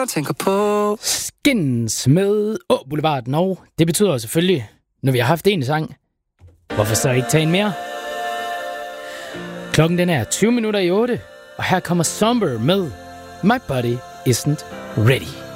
tænker på. Skins med Boulevarden, og det betyder selvfølgelig, når vi har haft en sang, hvorfor så ikke tage en mere? Klokken den er 20 minutter i 8, og her kommer Somber med My Body Isn't Ready.